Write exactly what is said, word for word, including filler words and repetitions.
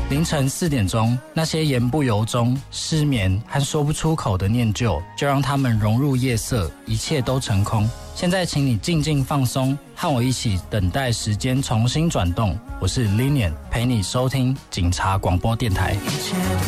凌晨四点钟，那些言不由衷、失眠和说不出口的念旧，就让它们融入夜色，一切都成空。现在请你静静放松，和我一起等待时间重新转动。我是 Linian， 陪你收听警察广播电台。